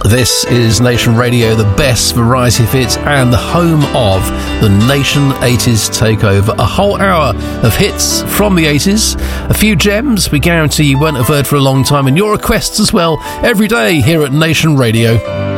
This is Nation Radio, the best variety of hits and the home of the Nation 80s Takeover. A whole hour of hits from the 80s, a few gems we guarantee you won't have heard for a long time, and your requests as well, every day here at Nation Radio.